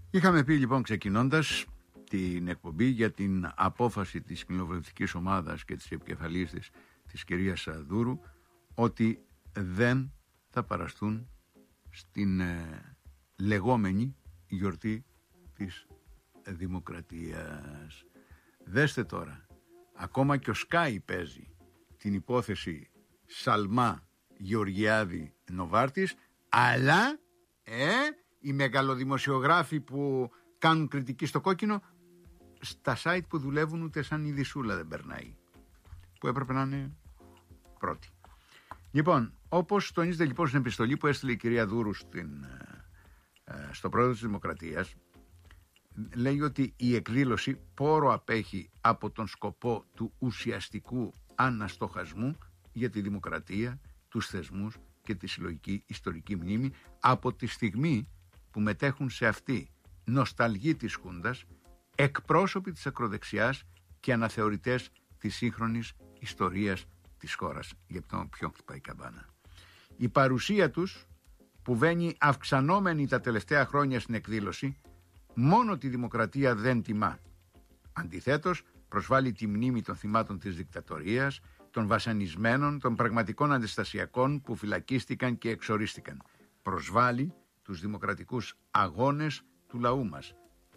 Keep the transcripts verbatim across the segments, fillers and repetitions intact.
Είχαμε πει λοιπόν ξεκινώντας την εκπομπή για την απόφαση της κοινοβουλευτικής ομάδας και της επικεφαλής της, της κυρίας Δούρου, ότι δεν θα παραστούν στην ε, λεγόμενη γιορτή της Δημοκρατίας. Δέστε τώρα, ακόμα και ο Σκάι παίζει την υπόθεση Σαλμά Γεωργιάδη Νοβάρτης, αλλά ε, οι μεγαλοδημοσιογράφοι που κάνουν κριτική στο κόκκινο, στα site που δουλεύουν ούτε σαν η Δυσούλα δεν περνάει, που έπρεπε να είναι πρώτη. Λοιπόν, όπως τονίζεται λοιπόν στην επιστολή που έστειλε η κυρία Δούρου στην, ε, στο πρόεδρο της Δημοκρατίας, λέει ότι η εκδήλωση πόρο απέχει από τον σκοπό του ουσιαστικού αναστοχασμού για τη δημοκρατία, τους θεσμούς και τη συλλογική ιστορική μνήμη, από τη στιγμή που μετέχουν σε αυτή νοσταλγοί της Χούντας, εκπρόσωποι της ακροδεξιάς και αναθεωρητές της σύγχρονης ιστορίας της χώρας. Για τον ποιον χτυπάει η καμπάνα. Η παρουσία τους, που βαίνει αυξανόμενη τα τελευταία χρόνια στην εκδήλωση, μόνο τη δημοκρατία δεν τιμά. Αντιθέτως, προσβάλλει τη μνήμη των θυμάτων της δικτατορίας, των βασανισμένων, των πραγματικών αντιστασιακών που φυλακίστηκαν και εξορίστηκαν. Προσβάλλει τους δημοκρατικούς αγώνες του λαού μας.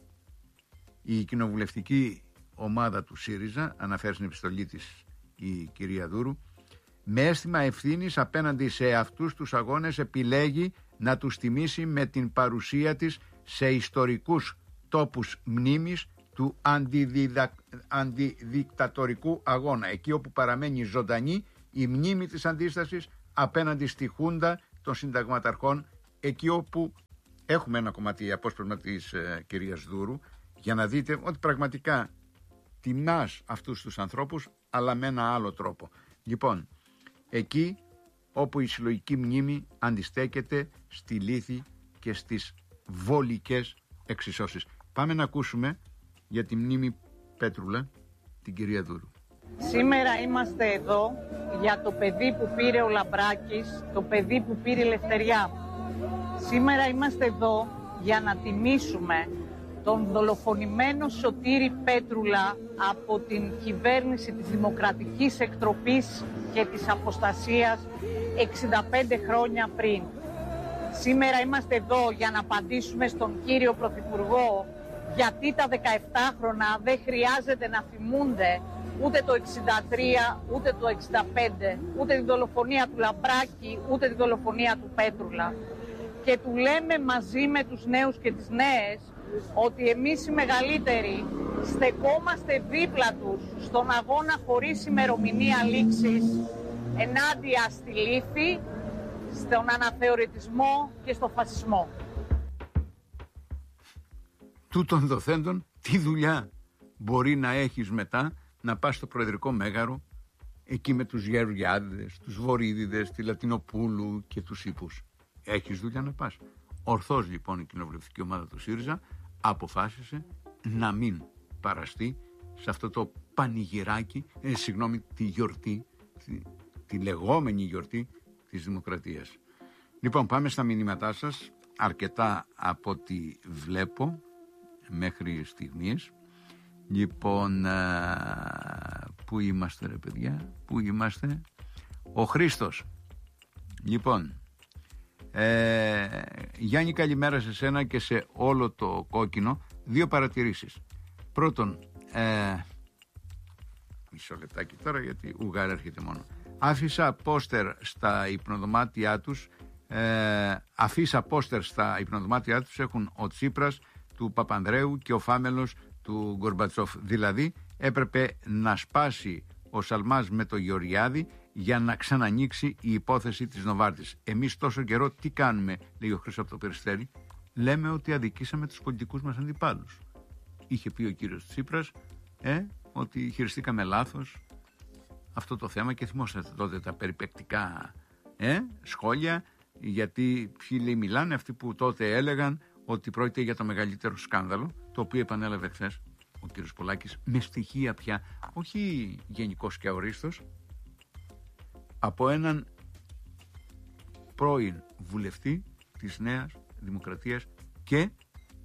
Η κοινοβουλευτική ομάδα του ΣΥΡΙΖΑ, αναφέρει στην επιστολή της η κυρία Δούρου, με αίσθημα ευθύνης απέναντι σε αυτούς τους αγώνες επιλέγει να τους τιμήσει με την παρουσία της σε ιστορικούς τόπους μνήμης του αντιδιδα... αντιδικτατορικού αγώνα, εκεί όπου παραμένει ζωντανή η μνήμη της αντίστασης απέναντι στη Χούντα των συνταγματαρχών, εκεί όπου έχουμε ένα κομμάτι απόσπασμα της ε, κυρίας Δούρου, για να δείτε ότι πραγματικά τιμάς αυτούς τους ανθρώπους, αλλά με ένα άλλο τρόπο. Λοιπόν, εκεί όπου η συλλογική μνήμη αντιστέκεται στη λύθη και στις βολικές εξισώσεις. Πάμε να ακούσουμε για τη μνήμη Πέτρουλα την κυρία Δούρου. Σήμερα είμαστε εδώ για το παιδί που πήρε ο Λαμπράκης, το παιδί που πήρε η Ελευθεριά. Σήμερα είμαστε εδώ για να τιμήσουμε τον δολοφονημένο Σωτήρη Πέτρουλα από την κυβέρνηση της Δημοκρατικής Εκτροπής και της Αποστασίας εξήντα πέντε χρόνια πριν. Σήμερα είμαστε εδώ για να απαντήσουμε στον κύριο Πρωθυπουργό γιατί τα δεκαεπτάχρονα δεν χρειάζεται να θυμούνται ούτε το εξήντα τρία, ούτε το εξήντα πέντε, ούτε τη δολοφονία του Λαμπράκη, ούτε τη δολοφονία του Πέτρουλα. Και του λέμε μαζί με τους νέους και τις νέες ότι εμείς οι μεγαλύτεροι στεκόμαστε δίπλα τους στον αγώνα χωρίς ημερομηνία λήξης ενάντια στη λύθη, στον αναθεωρητισμό και στο φασισμό. Τούτων δοθέντων, τι δουλειά μπορεί να έχεις μετά να πας στο Προεδρικό Μέγαρο, εκεί με τους Γεωργιάδηδες, τους Βορύδηδες, τη Λατινοπούλου και τους Ήπους. Έχεις δουλειά να πας. Ορθώς λοιπόν η κοινοβουλευτική ομάδα του ΣΥΡΙΖΑ αποφάσισε να μην παραστεί σε αυτό το πανηγυράκι, ε, συγγνώμη, τη γιορτή, τη, τη λεγόμενη γιορτή της Δημοκρατίας. Λοιπόν, πάμε στα μηνύματά σας, αρκετά από ό,τι βλέπω μέχρι στιγμής. Λοιπόν, α, πού είμαστε ρε παιδιά, πού είμαστε? Ο Χρήστος. Λοιπόν, ε, Γιάννη, καλημέρα σε σένα και σε όλο το κόκκινο. Δύο παρατηρήσεις. Πρώτον, ε, μισό λεπτάκι τώρα γιατί Ουγγάρ έρχεται μόνο. Άφησα πόστερ στα υπνοδωμάτια τους, ε, αφήσα πόστερ στα υπνοδωμάτια τους έχουν ο Τσίπρας, του Παπανδρέου και ο Φάμελος του Γκορμπατσόφ. Δηλαδή έπρεπε να σπάσει ο Σαλμάς με το Γεωργιάδη για να ξανανοίξει η υπόθεση της Νοβάρτης. Εμείς τόσο καιρό τι κάνουμε, λέει ο Χρήστος από το Περιστέρι? Λέμε ότι αδικήσαμε τους πολιτικούς μας αντιπάλους. Είχε πει ο κύριος Τσίπρας ε, ότι χειριστήκαμε λάθος αυτό το θέμα και θυμόσατε τότε τα περιπεκτικά ε, σχόλια, γιατί ποιοι λέει μιλάνε, αυτοί που τότε έλεγαν ότι πρόκειται για το μεγαλύτερο σκάνδαλο, το οποίο επανέλαβε χθες ο κύριος Πολάκης με στοιχεία πια, όχι γενικός και αορίστος, από έναν πρώην βουλευτή της Νέας Δημοκρατίας και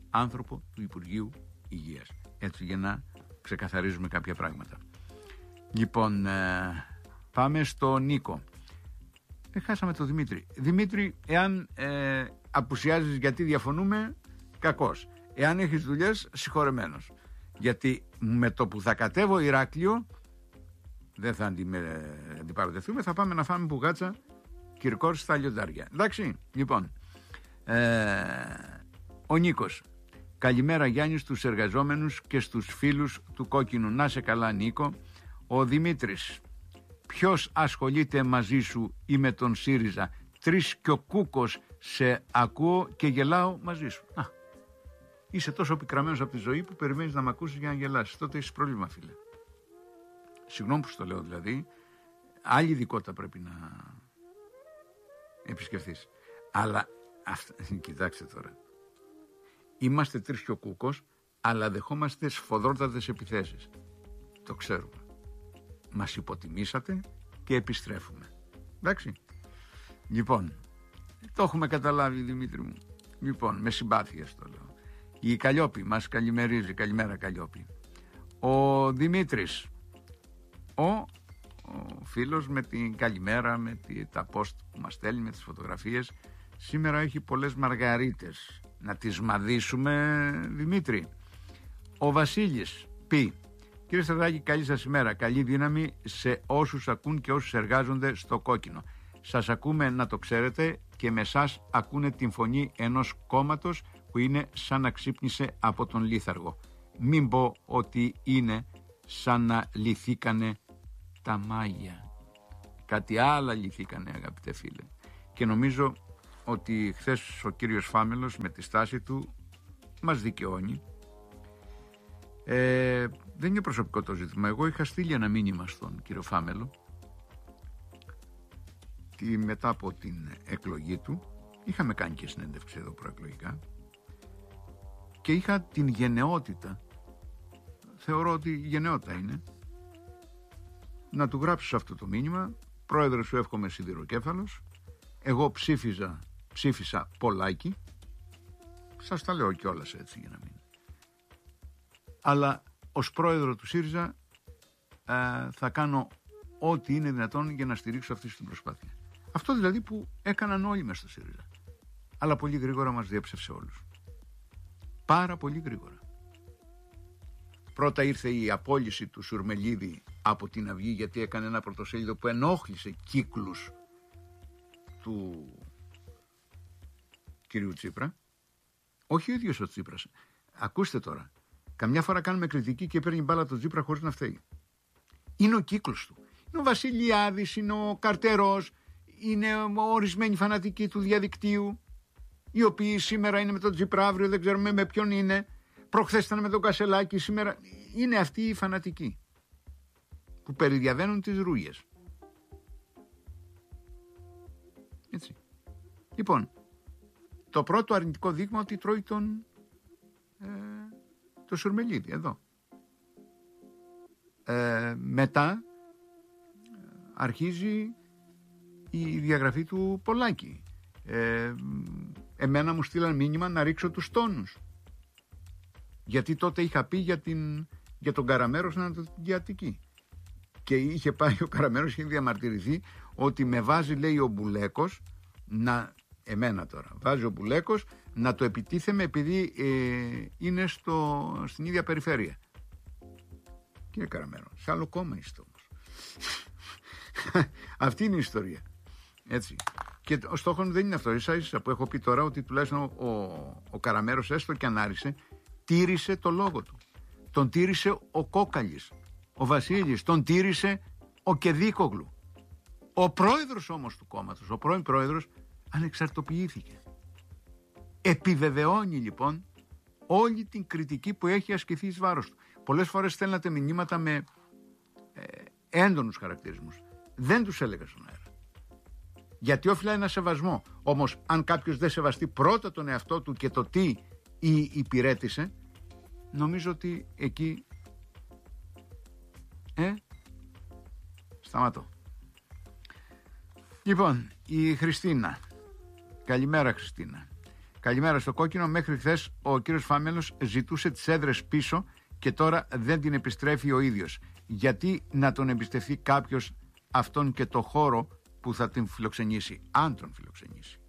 άνθρωπο του Υπουργείου Υγείας. Έτσι, για να ξεκαθαρίζουμε κάποια πράγματα. Λοιπόν, ε, πάμε στο Νίκο. Δεν χάσαμε το Δημήτρη. Δημήτρη, εάν ε, απουσιάζεις γιατί διαφωνούμε, κακός. Εάν έχεις δουλειές, συγχωρεμένος. Γιατί με το που θα κατέβω Ηράκλειο, δεν θα αντι, αντιπαρατεθούμε, θα πάμε να φάμε μπουγάτσα Κυρκόρ στα λιοντάρια. Εντάξει, λοιπόν. Ε, ο Νίκος. Καλημέρα Γιάννη στους εργαζόμενους και στους φίλους του Κόκκινου. Να σε καλά Νίκο. Ο Δημήτρης. Ποιος ασχολείται μαζί σου ή με τον ΣΥΡΙΖΑ? Τρεις και ο Κούκος σε ακούω και γελάω μαζί σου. Α, είσαι τόσο πικραμένος από τη ζωή που περιμένεις να μ' ακούσεις για να γελάσεις. Τότε έχεις πρόβλημα, φίλε. Συγγνώμη που σου το λέω δηλαδή. Άλλη ειδικότητα πρέπει να επισκεφθείς. Αλλά, αυτά, κοιτάξτε τώρα. Είμαστε τρεις και ο Κούκος, αλλά δεχόμαστε σφοδρότατες επιθέσεις. Το ξέρουμε. Μας υποτιμήσατε και επιστρέφουμε. Εντάξει. Λοιπόν, το έχουμε καταλάβει Δημήτρη μου. Λοιπόν, με συμπάθεια το λέω. Η Καλλιόπη μας καλημερίζει. Καλημέρα Καλλιόπη. Ο Δημήτρης, ο, ο φίλος με την καλημέρα, με τη, τα post που μας στέλνει, με τις φωτογραφίες, σήμερα έχει πολλές μαργαρίτες. Να τις μαδίσουμε Δημήτρη. Ο Βασίλης πει: κύριε Στρατάκη, καλή σας ημέρα. Καλή δύναμη σε όσους ακούν και όσους εργάζονται στο Κόκκινο. Σας ακούμε, να το ξέρετε, και με εσάς ακούνε την φωνή ενός κόμματος που είναι σαν να ξύπνησε από τον λίθαργο. Μην πω ότι είναι σαν να λυθήκανε τα μάγια. Κάτι άλλα λυθήκανε, αγαπητέ φίλε. Και νομίζω ότι χθες ο κύριος Φάμελος με τη στάση του μας δικαιώνει. Ε, δεν είναι προσωπικό το ζήτημα. Εγώ είχα στείλει ένα μήνυμα στον κύριο Φάμελο και μετά από την εκλογή του, είχαμε κάνει και συνέντευξη εδώ προεκλογικά, και είχα την γενναιότητα, θεωρώ ότι η γενναιότητα είναι, να του γράψω σε αυτό το μήνυμα: πρόεδρε, σου εύχομαι σιδηροκέφαλος, εγώ ψήφιζα, ψήφισα Πολάκη, σας τα λέω κιόλας έτσι για να μην, αλλά ως πρόεδρο του ΣΥΡΙΖΑ ε, θα κάνω ό,τι είναι δυνατόν για να στηρίξω αυτή την προσπάθεια. Αυτό δηλαδή που έκαναν όλοι μες στο ΣΥΡΙΖΑ. Αλλά πολύ γρήγορα μας διέψευσε όλους. Πάρα πολύ γρήγορα. Πρώτα ήρθε η απόλυση του Σουρμελίδη από την Αυγή, γιατί έκανε ένα πρωτοσέλιδο που ενόχλησε κύκλους του κυρίου Τσίπρα. Όχι ο ίδιος ο Τσίπρας. Ακούστε τώρα. Καμιά φορά κάνουμε κριτική και παίρνει μπάλα τον Τσίπρα χωρίς να φταίει. Είναι ο κύκλος του. Είναι ο Βασιλιάδης, είναι ο Καρτερός, είναι ορισμένοι φανατικοί του διαδικτύου, οι οποίοι σήμερα είναι με τον Τσίπρα, αύριο δεν ξέρουμε με ποιον είναι, προχθές ήταν με τον Κασελάκη, σήμερα είναι αυτοί οι φανατικοί που περιδιαβαίνουν τις ρούγες. Έτσι. Λοιπόν, το πρώτο αρνητικό δείγμα ότι τρώει τον ε, το Σουρμελίδη εδώ. Ε, μετά αρχίζει η διαγραφή του Πολάκη. Ε, εμένα μου στείλαν μήνυμα να ρίξω τους τόνους, γιατί τότε είχα πει για, την, για τον Καραμέρο στην Ανατολική Αττική, και είχε πάει ο Καραμέρος και είχε διαμαρτυρηθεί ότι με βάζει, λέει, ο Μπουλέκος να, εμένα τώρα βάζει ο Μπουλέκος να το επιτίθεμαι επειδή ε, είναι στο, στην ίδια περιφέρεια. Κύριε Καραμέρο, σε άλλο κόμμα είστε όμως. Αυτή είναι η ιστορία. Έτσι. Και ο στόχος δεν είναι αυτό. Ίσα ίσα που έχω πει τώρα ότι τουλάχιστον ο, ο Καραμέρος, έστω και αν άρισε, τήρησε το λόγο του. Τον τήρησε ο Κόκαλης, ο Βασίλης, τον τήρησε ο Κεδίκογλου. Ο πρόεδρος όμως του κόμματος, ο πρώην πρόεδρος, ανεξαρτοποιήθηκε. Επιβεβαιώνει λοιπόν όλη την κριτική που έχει ασκηθεί εις βάρος του. Πολλές φορές στέλνατε μηνύματα με ε, έντονους χαρακτηρισμούς. Δεν τους έλεγα στον αέρα. Γιατί όφιλα ένα σεβασμό. Όμως αν κάποιος δεν σεβαστεί πρώτα τον εαυτό του και το τι ή υπηρέτησε, νομίζω ότι εκεί ε, σταματώ. Λοιπόν, η Χριστίνα. Καλημέρα Χριστίνα. Καλημέρα στο κόκκινο. Μέχρι χθες ο κύριος Φάμελος ζητούσε τις έδρες πίσω και τώρα δεν την επιστρέφει ο ίδιος. Γιατί να τον εμπιστευτεί κάποιος αυτόν και το χώρο που θα την φιλοξενήσει, αν τον φιλοξενήσει.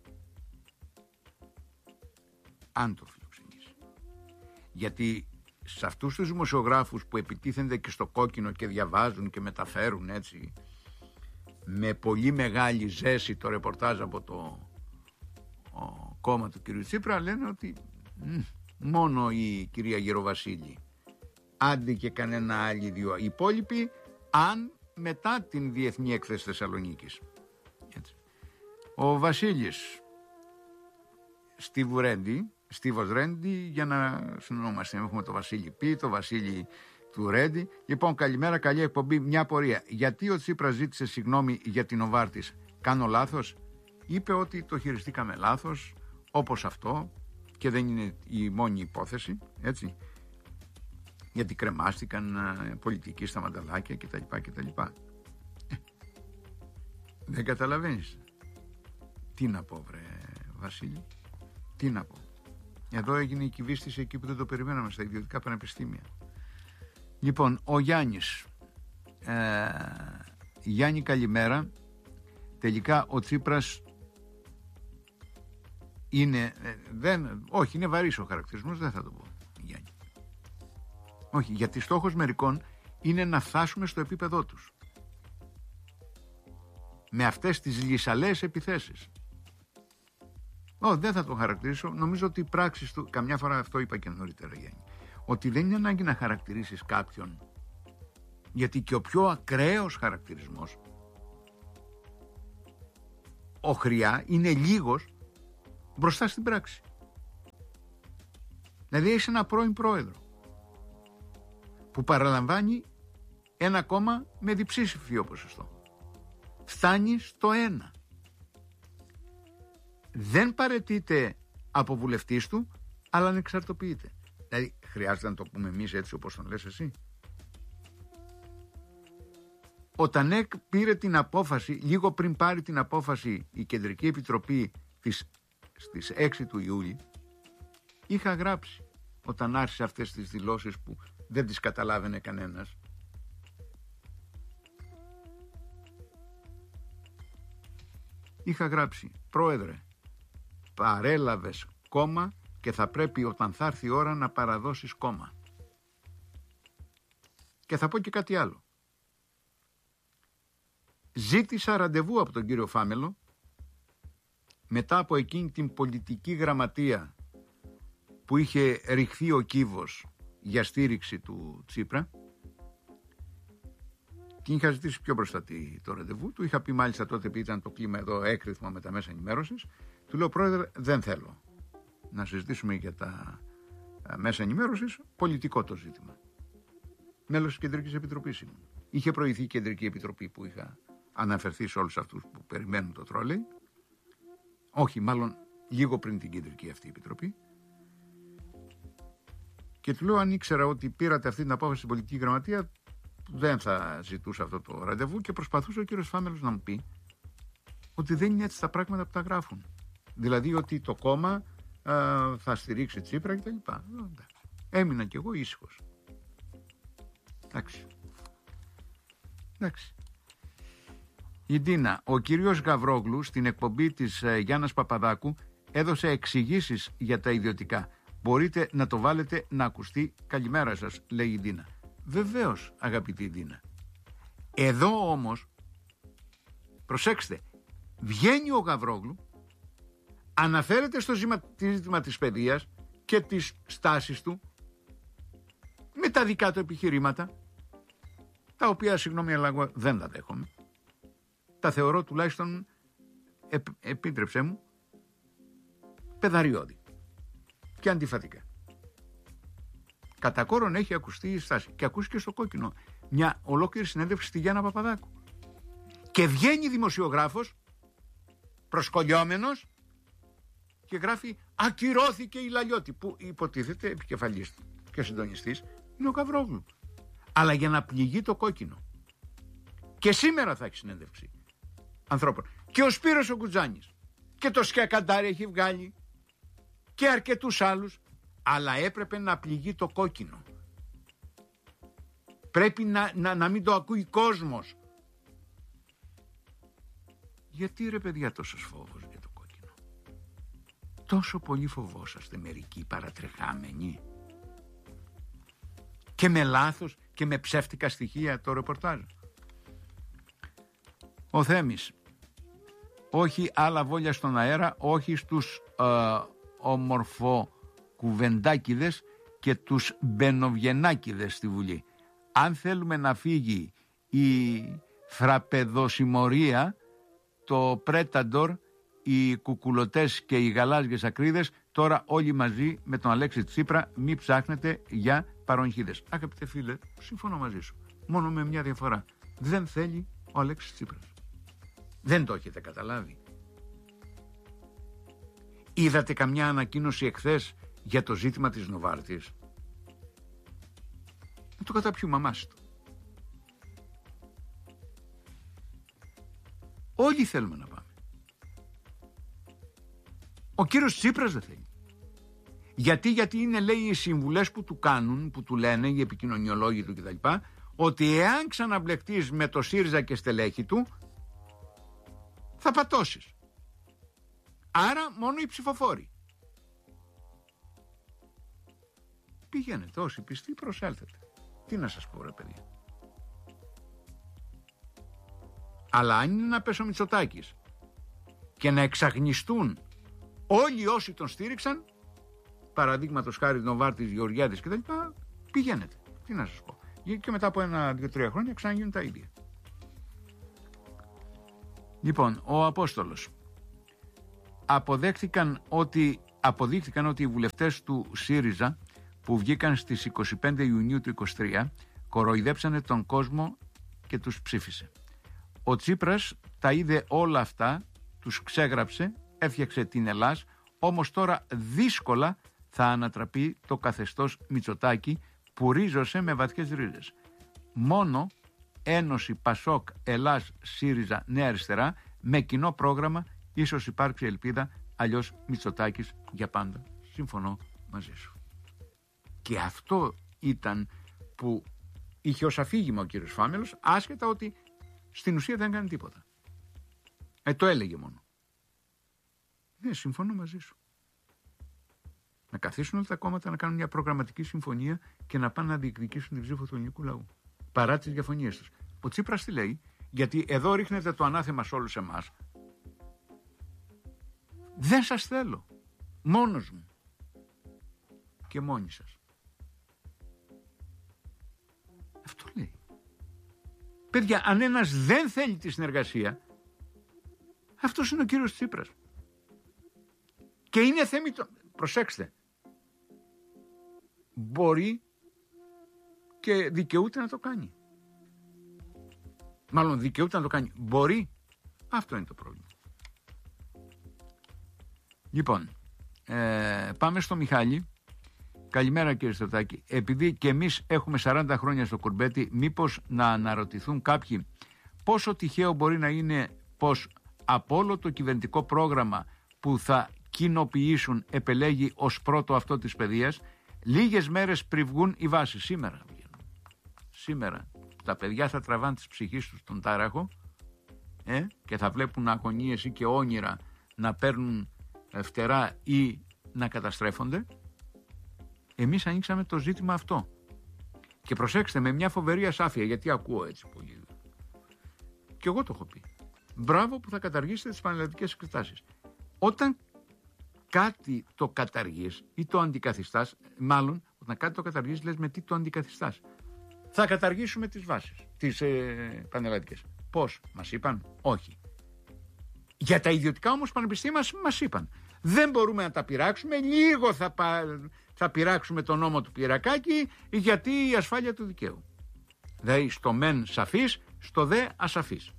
Αν τον φιλοξενήσει. Γιατί σε αυτούς τους δημοσιογράφους που επιτίθενται και στο κόκκινο και διαβάζουν και μεταφέρουν έτσι με πολύ μεγάλη ζέση το ρεπορτάζ από το ο, κόμμα του κυρίου Τσίπρα, λένε ότι μ, μόνο η κυρία Γεροβασίλη, άντε και κανένα άλλοι δύο οι υπόλοιποι, αν μετά την Διεθνή Έκθεση Θεσσαλονίκης. Έτσι. Ο Βασίλης Στίβου Ρέντι, Στίβος Ρέντι, για να συνονόμαστε, έχουμε το Βασίλη Πι, το Βασίλη του Ρέντι. Λοιπόν, καλημέρα, καλή εκπομπή. Μια απορία. Γιατί ο Τσίπρας ζήτησε συγγνώμη για την Νοβάρτις? Κάνω λάθος? Είπε ότι το χειριστήκαμε λάθος, όπως αυτό, και δεν είναι η μόνη υπόθεση, έτσι. Γιατί κρεμάστηκαν ε, πολιτικοί στα μανταλάκια κτλ. κτλ. Ε, δεν καταλαβαίνεις. Τι να πω, βρε Βασίλη, τι να πω. Εδώ έγινε η κυβίστηση εκεί που δεν το περιμέναμε, στα ιδιωτικά πανεπιστήμια. Λοιπόν, ο Γιάννης. Ε, Γιάννη, καλημέρα. Τελικά ο Τσίπρας είναι, ε, δεν, όχι, είναι βαρύς ο χαρακτηρισμός, δεν θα το πω, Γιάννη. Όχι, γιατί στόχος μερικών είναι να φτάσουμε στο επίπεδό τους. Με αυτές τις λυσαλές επιθέσεις. Ω, δεν θα τον χαρακτηρίσω. Νομίζω ότι οι πράξεις του, καμιά φορά αυτό είπα και νωρίτερα, Γιάννη, ότι δεν είναι ανάγκη να χαρακτηρίσεις κάποιον, γιατί και ο πιο ακραίος χαρακτηρισμός, οχριά, είναι λίγος μπροστά στην πράξη. Δηλαδή έχεις ένα πρώην πρόεδρο που παραλαμβάνει ένα κόμμα με διψήφιο ποσοστό. Φτάνει στο ένα. Δεν παραιτείται από βουλευτής του, αλλά ανεξαρτοποιείται. Δηλαδή χρειάζεται να το πούμε εμείς έτσι όπως τον λες εσύ? Ο ΤΑΝΕΚ πήρε την απόφαση, λίγο πριν πάρει την απόφαση η Κεντρική Επιτροπή της, στις έξι του Ιούλη, είχα γράψει, όταν άρχισε αυτές τις δηλώσεις που δεν τις καταλάβαινε κανένας, είχα γράψει, πρόεδρε, παρέλαβες κόμμα και θα πρέπει όταν θα έρθει η ώρα να παραδώσεις κόμμα. Και θα πω και κάτι άλλο. Ζήτησα ραντεβού από τον κύριο Φάμελο μετά από εκείνη την πολιτική γραμματεία που είχε ρηχθεί ο κύβος για στήριξη του Τσίπρα. Την είχα ζητήσει πιο μπροστά το ραντεβού. Του είχα πει μάλιστα τότε, επειδή ήταν το κλίμα εδώ έκρηθμο με τα μέσα ενημέρωσης, του λέω, πρόεδρε, δεν θέλω να συζητήσουμε για τα μέσα ενημέρωσης, πολιτικό το ζήτημα. Μέλος της Κεντρικής Επιτροπής ήμουν. Είχε προηγηθεί η Κεντρική Επιτροπή που είχα αναφερθεί σε όλους αυτούς που περιμένουν το τρόλεϊ. Όχι, μάλλον λίγο πριν την Κεντρική αυτή Επιτροπή. Και του λέω, αν ήξερα ότι πήρατε αυτή την απόφαση στην πολιτική γραμματεία, δεν θα ζητούσα αυτό το ραντεβού, και προσπαθούσε ο κύριος Φάμελος να μου πει ότι δεν είναι έτσι τα πράγματα που τα γράφουν. Δηλαδή ότι το κόμμα α, θα στηρίξει Τσίπρα κτλ. Έμεινα κι εγώ ήσυχος. Εντάξει. Εντάξει. Η Ντίνα, ο κύριος Γαβρόγλου στην εκπομπή της ε, Γιάννας Παπαδάκου έδωσε εξηγήσεις για τα ιδιωτικά. Μπορείτε να το βάλετε να ακουστεί. Καλημέρα σας, λέει η Ντίνα. Βεβαίως, αγαπητή Ντίνα. Εδώ όμως, προσέξτε, βγαίνει ο Γαβρόγλου, αναφέρεται στο ζήτημα της παιδείας και τις στάσεις του με τα δικά του επιχειρήματα, τα οποία, συγγνώμη, αλλά εγώ δεν τα δέχομαι. Τα θεωρώ τουλάχιστον, επ, επίτρεψέ μου, παιδαριώδη και αντιφατικά. Κατά κόρον έχει ακουστεί η στάση και ακούστηκε στο κόκκινο μια ολόκληρη συνέντευξη στη Γιάννα Παπαδάκου. Και βγαίνει δημοσιογράφος, προσκολιόμενος, και γράφει ακυρώθηκε η Λαλιώτη, που υποτίθεται επικεφαλής και συντονιστής είναι ο Γαβρόγλου. Αλλά για να πληγεί το κόκκινο. Και σήμερα θα έχει συνέντευξη ανθρώπων. Και ο Σπύρος ο Κουτζάνης και το Σκιακαντάρι έχει βγάλει και αρκετούς άλλους, αλλά έπρεπε να πληγεί το κόκκινο. Πρέπει να, να, να μην το ακούει κόσμος. Γιατί ρε παιδιά τόσος φόβος για το κόκκινο? Τόσο πολύ φοβόσαστε μερικοί παρατρεχάμενοι? Και με λάθος και με ψεύτικα στοιχεία το ρεπορτάζ. Ο Θέμης. Όχι άλλα βόλια στον αέρα, όχι στους ε, ομορφοκουβεντάκηδες και τους μπενοβγενάκηδες στη Βουλή. Αν θέλουμε να φύγει η φραπεδοσημωρία, το πρέταντορ, οι κουκουλωτές και οι γαλάζιες ακρίδες, τώρα όλοι μαζί με τον Αλέξη Τσίπρα, μη ψάχνετε για παρονχίδες. Αγαπητέ φίλε, συμφωνώ μαζί σου. Μόνο με μια διαφορά. Δεν θέλει ο Αλέξης Τσίπρας. Δεν το έχετε καταλάβει? Είδατε καμιά ανακοίνωση εχθές για το ζήτημα της Νοβάρτης? Να το καταπιούμε αμάστο. Όλοι θέλουμε να πάμε. Ο κύριος Τσίπρας δεν θέλει. Γιατί, γιατί είναι, λέει, οι συμβουλές που του κάνουν, που του λένε οι επικοινωνιολόγοι του κτλ, ότι εάν ξαναμπλεχτείς με το ΣΥΡΙΖΑ και στελέχη του, θα πατώσεις. Άρα μόνο οι ψηφοφόροι. Πηγαίνετε όσοι πιστοί, προσέλθετε. Τι να σας πω ρε παιδιά. Αλλά αν είναι να πέσει ο Μητσοτάκης και να εξαγνιστούν όλοι όσοι τον στήριξαν, παραδείγματος χάρη Νοβάρτης, Γεωργιάδης κτλ, πηγαίνετε. Τι να σας πω. Και μετά από ένα, δύο, τρία χρόνια ξαναγίνουν τα ίδια. Λοιπόν, ο Απόστολος. Αποδέχτηκαν ότι, αποδείχθηκαν ότι οι βουλευτές του ΣΥΡΙΖΑ που βγήκαν στις είκοσι πέντε Ιουνίου του είκοσι τρία κοροϊδέψανε τον κόσμο και τους ψήφισε. Ο Τσίπρας τα είδε όλα αυτά, τους ξέγραψε, έφτιαξε την Ελλάς, όμως τώρα δύσκολα θα ανατραπεί το καθεστώς Μητσοτάκη που ρίζωσε με βαθιές ρίζες. Μόνο Ένωση Πασόκ Ελλάς ΣΥΡΙΖΑ Νέα Αριστερά με κοινό πρόγραμμα ίσως υπάρξει ελπίδα, αλλιώς Μητσοτάκης για πάντα. Συμφωνώ μαζί σου. Και αυτό ήταν που είχε ως αφήγημα ο κύριος Φάμελος, άσχετα ότι στην ουσία δεν έκανε τίποτα. Ε, το έλεγε μόνο. Ναι, συμφωνώ μαζί σου. Να καθίσουν όλα τα κόμματα να κάνουν μια προγραμματική συμφωνία και να πάνε να διεκδικήσουν την ψήφο του ελληνικού λαού. Παρά τις διαφωνίες τους. Ο Τσίπρας τι λέει? Γιατί εδώ ρίχνετε το ανάθεμα σε όλους εμάς. Δεν σας θέλω. Μόνος μου. Και μόνοι σας. Αυτό λέει. Παιδιά, αν ένας δεν θέλει τη συνεργασία, αυτός είναι ο κύριος Τσίπρας. Και είναι θέμητο. Προσέξτε. Μπορεί και δικαιούται να το κάνει. Μάλλον δικαιούται να το κάνει. Μπορεί. Αυτό είναι το πρόβλημα. Λοιπόν, ε, πάμε στο Μιχάλη. Καλημέρα κύριε Στρατάκη. Επειδή και εμείς έχουμε σαράντα χρόνια στο κουρμπέτι, μήπως να αναρωτηθούν κάποιοι πόσο τυχαίο μπορεί να είναι πως από όλο το κυβερνητικό πρόγραμμα που θα κοινοποιήσουν επελέγει ως πρώτο αυτό της παιδείας, λίγες μέρες πριν βγουν οι βάσεις. Σήμερα Σήμερα τα παιδιά θα τραβάνε τις ψυχής τους τον τάραχο ε, και θα βλέπουν αγωνίες ή και όνειρα να παίρνουν φτερά ή να καταστρέφονται. Εμείς ανοίξαμε το ζήτημα αυτό. Και προσέξτε, με μια φοβερή ασάφεια, γιατί ακούω έτσι πολύ. Και εγώ το έχω πει. Μπράβο που θα καταργήσετε τις πανελλαδικές εξετάσεις. Όταν κάτι το καταργείς ή το αντικαθιστάς, μάλλον όταν κάτι το καταργείς λες με τι το αντικαθιστάς. Θα καταργήσουμε τις βάσεις, τις ε, πανελλαδικές. Πώς, μας είπαν? Όχι. Για τα ιδιωτικά όμως πανεπιστήμια μας είπαν. Δεν μπορούμε να τα πειράξουμε, λίγο θα, πα, θα πειράξουμε τον νόμο του Πυρακάκη, γιατί η ασφάλεια του δικαίου. Δηλαδή στο μεν σαφής, στο δε ασαφής.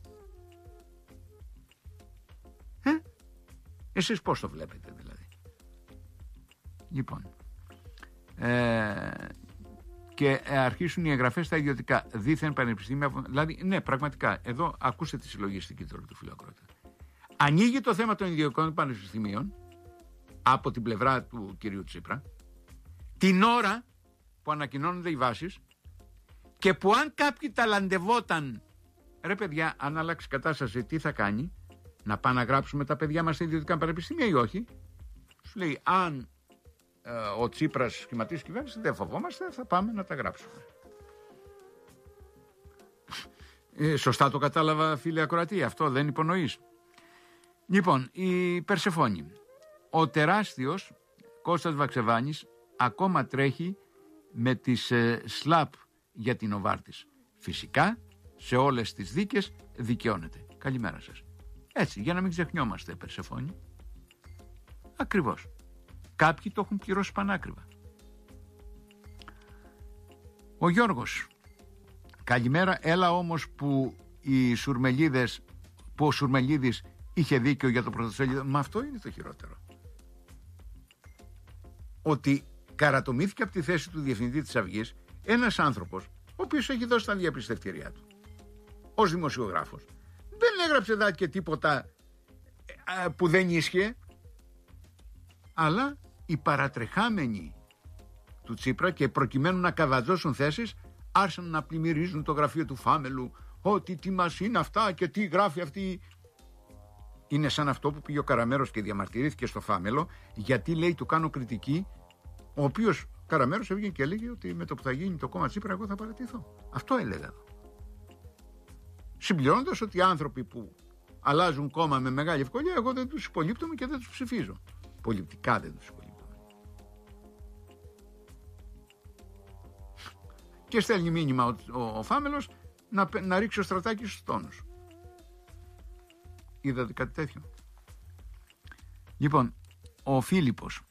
Ε? Εσείς πώς το βλέπετε δηλαδή? Λοιπόν, ε, και αρχίσουν οι εγγραφές στα ιδιωτικά δίθεν πανεπιστήμια. Δηλαδή, ναι, πραγματικά, εδώ ακούστε τη συλλογιστική τώρα του φιλοκρότα. Ανοίγει το θέμα των ιδιωτικών πανεπιστημίων, από την πλευρά του κυρίου Τσίπρα, την ώρα που ανακοινώνονται οι βάσεις και που αν κάποιοι ταλαντευόταν, ρε παιδιά, αν αλλάξει η κατάσταση, τι θα κάνει, να πάμε να γράψουμε τα παιδιά μας στα ιδιωτικά πανεπιστήμια ή όχι. Σου λέει, αν ε, ο Τσίπρας σχηματίσει κυβέρνηση, δεν φοβόμαστε, θα πάμε να τα γράψουμε. Ε, σωστά το κατάλαβα, φίλε ακροατή, αυτό δεν υπονοείς. Λοιπόν, η Περσεφόνη. Ο τεράστιος Κώστας Βαξεβάνης ακόμα τρέχει με τις ε, σλαπ για την Νοβάρτις. Φυσικά, σε όλες τις δίκες δικαιώνεται. Καλημέρα σας. Έτσι, για να μην ξεχνιόμαστε, Περσεφόνη. Ακριβώς. Κάποιοι το έχουν πληρώσει πανάκριβα. Ο Γιώργος. Καλημέρα, έλα όμως που οι Σουρμελίδες, που ο Σουρμελίδης είχε δίκιο για το πρωτοσέλιδο. Μα αυτό είναι το χειρότερο. Ότι καρατομήθηκε από τη θέση του διευθυντή της Αυγής ένας άνθρωπος, ο οποίος έχει δώσει τα διαπιστευτήριά του ως δημοσιογράφος. Δεν έγραψε δά και τίποτα που δεν ίσχυε, αλλά οι παρατρεχάμενοι του Τσίπρα και προκειμένου να καβατζώσουν θέσεις άρχισαν να πλημμυρίζουν το γραφείο του Φάμελου, ότι τι μας είναι αυτά και τι γράφει αυτή. Είναι σαν αυτό που πήγε ο Καραμέρος και διαμαρτυρήθηκε στο Φάμελο, γιατί λέει του κάνω κριτική, ο οποίος Καραμέρος έβγαινε και έλεγε ότι με το που θα γίνει το κόμμα Τσίπρα εγώ θα παραιτηθώ. Αυτό έλεγα εδώ. Συμπληρώνοντας ότι οι άνθρωποι που αλλάζουν κόμμα με μεγάλη ευκολία, εγώ δεν τους υπολείπτομαι και δεν τους ψηφίζω. Πολιτικά δεν τους υπολείπτομαι. Και στέλνει μήνυμα ο, ο, ο Φάμελος να, να ρίξει ο Στρατάκης στους τόνους. Είδατε κάτι τέτοιο? Λοιπόν, ο Φίλιππος.